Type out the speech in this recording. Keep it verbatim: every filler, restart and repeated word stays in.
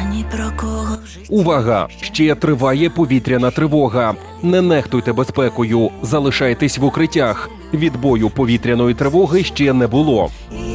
ні про кого в житті. Увага! Ще триває повітряна тривога. Не нехтуйте безпекою, залишайтесь в укриттях. Відбою повітряної тривоги ще не було.